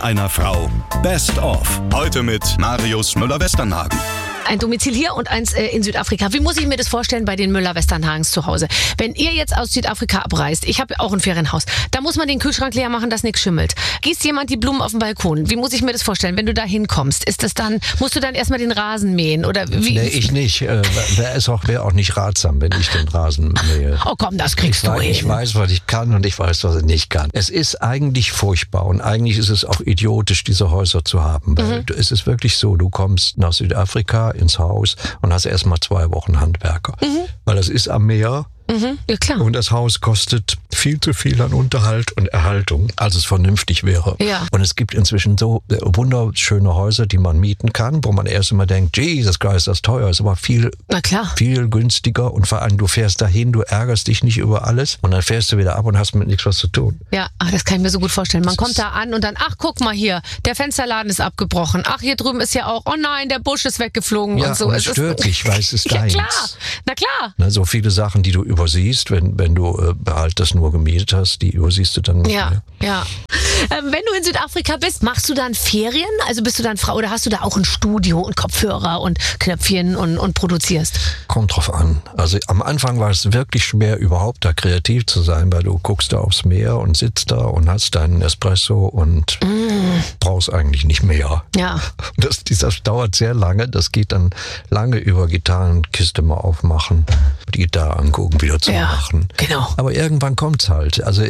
einer Frau. Best of. Heute mit Marius Müller-Westernhagen. Ein Domizil hier und eins in Südafrika. Wie muss ich mir das vorstellen bei den Müller-Westernhagens zu Hause? Wenn ihr jetzt aus Südafrika abreist, ich habe auch ein Ferienhaus, da muss man den Kühlschrank leer machen, dass nichts schimmelt. Gießt jemand die Blumen auf dem Balkon? Wie muss ich mir das vorstellen, wenn du da hinkommst? Ist das dann, musst du dann erstmal den Rasen mähen? Oder wie? Nee, ich nicht. Wäre auch nicht ratsam, wenn ich den Rasen mähe. Oh komm, das kriegst du hin. Ich weiß, was ich kann und ich weiß, was ich nicht kann. Es ist eigentlich furchtbar und eigentlich ist es auch idiotisch, diese Häuser zu haben. Weil es ist wirklich so, du kommst nach Südafrika ins Haus und hast erstmal 2 Wochen Handwerker. Weil das ist am Meer. Ja, klar. Und das Haus kostet viel zu viel an Unterhalt und Erhaltung, als es vernünftig wäre. Ja. Und es gibt inzwischen so wunderschöne Häuser, die man mieten kann, wo man erst immer denkt, Jesus Christ, ist das teuer, ist aber viel günstiger und vor allem du fährst dahin, du ärgerst dich nicht über alles und dann fährst du wieder ab und hast mit nichts was zu tun. Ja, das kann ich mir so gut vorstellen. Man kommt da an und dann, ach guck mal hier, der Fensterladen ist abgebrochen. Ach, hier drüben ist ja auch, oh nein, der Busch ist weggeflogen Ja, und so. Und es stört dich, weil es ist deins. Ja, klar. Na klar. Ne, so viele Sachen, die du übersiehst, wenn du halt das nur gemietet hast, die übersiehst du dann nicht mehr. Ja. Wenn du in Südafrika bist, machst du dann Ferien? Also bist du dann Frau oder hast du da auch ein Studio und Kopfhörer und Knöpfchen und produzierst? Kommt drauf an. Also am Anfang war es wirklich schwer, überhaupt da kreativ zu sein, weil du guckst da aufs Meer und sitzt da und hast deinen Espresso und brauchst eigentlich nicht mehr. Ja. Das dauert sehr lange. Das geht dann lange über Gitarrenkiste mal aufmachen, die Gitarre angucken, wieder zu machen. Genau. Aber irgendwann kommt's halt. Also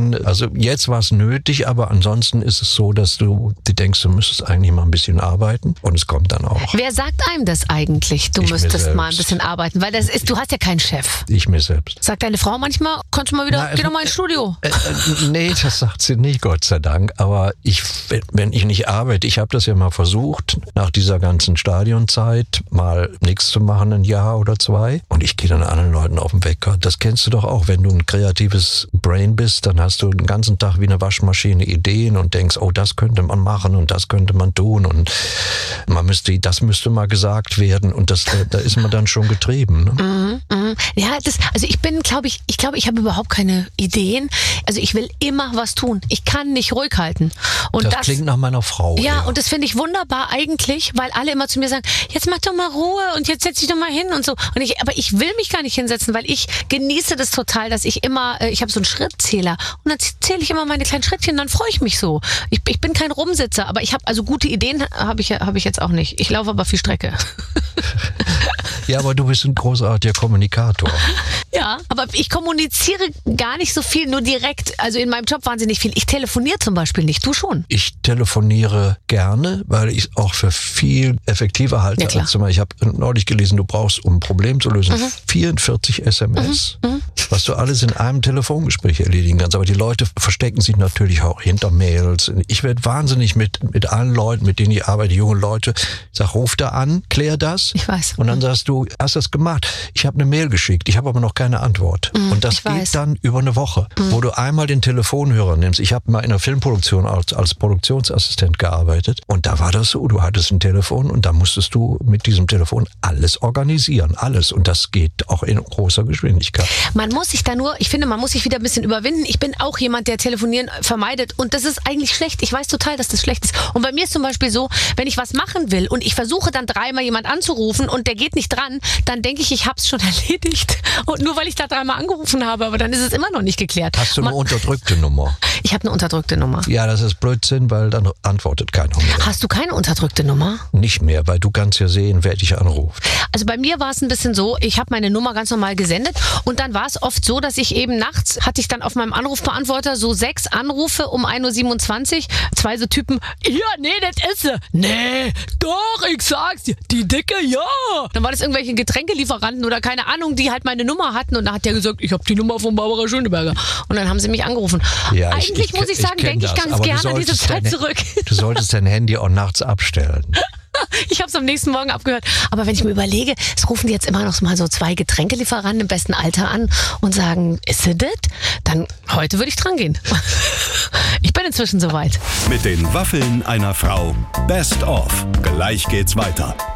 jetzt war es nötig, aber ansonsten ist es so, dass du denkst, du müsstest eigentlich mal ein bisschen arbeiten und es kommt dann auch. Wer sagt einem das eigentlich? Du müsstest mal ein bisschen arbeiten, weil du hast ja keinen Chef. Ich mir selbst. Sagt deine Frau manchmal, kannst du mal wieder, geh doch mal ins Studio. Nee, das sagt sie nicht, Gott sei Dank. Aber wenn ich nicht arbeite, ich habe das ja mal versucht, nach dieser ganzen Stadionzeit mal nichts zu machen, 1 Jahr oder 2. Und ich gehe dann anderen Leuten auf den Wecker. Das kennst du doch auch, wenn du ein kreatives Brain bist, dann hast du den ganzen Tag wie eine Waschmaschine Ideen und denkst, oh, das könnte man machen und das könnte man tun und das müsste mal gesagt werden und da ist man dann schon getrieben. Ne? Ja, also ich glaube, ich habe überhaupt keine Ideen. Also ich will immer was tun. Ich kann nicht ruhig halten. Und das klingt nach meiner Frau. Ja, und das finde ich wunderbar eigentlich, weil alle immer zu mir sagen, jetzt mach doch mal Ruhe und jetzt setz dich doch mal hin und so. Aber ich will mich gar nicht hinsetzen, weil ich genieße das total, dass ich habe so einen Schrittzähler und dann zähle ich immer meine kleinen Schrittchen, dann freue ich mich so. Ich bin kein Rumsitzer, aber ich habe also gute Ideen habe ich jetzt auch nicht. Ich laufe aber viel Strecke. Ja, aber du bist ein großartiger Kommunikator. Ja, aber ich kommuniziere gar nicht so viel, nur direkt, also in meinem Job wahnsinnig viel. Ich telefoniere zum Beispiel nicht, du schon? Ich telefoniere gerne, weil ich es auch für viel effektiver halte. Ja, klar. Ich habe neulich gelesen, du brauchst, um ein Problem zu lösen, 44 SMS, was du alles in einem Telefongespräch erledigen kannst. Aber die Leute verstecken sich natürlich auch hinter Mails. Ich werde wahnsinnig mit allen Leuten, mit denen ich arbeite, junge Leute, ich sag, ruf da an, klär das. Ich weiß. Und dann sagst du, hast das gemacht? Ich habe eine Mail geschickt, ich habe aber noch keine Antwort. Und das geht dann über eine Woche, wo du einmal den Telefonhörer nimmst. Ich habe mal in einer Filmproduktion als Produktionsassistent gearbeitet und da war das so, du hattest ein Telefon und da musstest du mit diesem Telefon alles organisieren, alles. Und das geht auch in großer Geschwindigkeit. Ich finde, man muss sich wieder ein bisschen überwinden. Ich bin auch jemand, der Telefonieren vermeidet und das ist eigentlich schlecht. Ich weiß total, dass das schlecht ist. Und bei mir ist zum Beispiel so, wenn ich was machen will und ich versuche dann 3-mal jemand anzurufen und der geht nicht dran, dann denke ich hab's schon erledigt. Und nur weil ich da 3-mal angerufen habe, aber dann ist es immer noch nicht geklärt. Hast du eine unterdrückte Nummer? Ich habe eine unterdrückte Nummer. Ja, das ist Blödsinn, weil dann antwortet keiner mehr. Hast du keine unterdrückte Nummer? Nicht mehr, weil du kannst ja sehen, wer dich anruft. Also bei mir war es ein bisschen so, ich habe meine Nummer ganz normal gesendet und dann war es oft so, dass ich eben nachts, hatte ich dann auf meinem Anrufbeantworter so 6 Anrufe um 1:27 Uhr, 2 so Typen, ja, nee, das ist sie. Nee, doch, ich sag's dir, die Dicke, ja. Dann war das irgendwelche Getränkelieferanten oder keine Ahnung, die halt meine Nummer hatten und dann hat der gesagt, ich habe die Nummer von Barbara Schöneberger. Und dann haben sie mich angerufen. Ja, eigentlich muss ich sagen, denke ich ganz gerne an diese Zeit zurück. Du solltest dein Handy auch nachts abstellen. Ich habe es am nächsten Morgen abgehört. Aber wenn ich mir überlege, es rufen die jetzt immer noch mal so 2 Getränkelieferanten im besten Alter an und sagen, ist das? Dann heute würde ich dran gehen. Ich bin inzwischen soweit. Mit den Waffeln einer Frau. Best of. Gleich geht's weiter.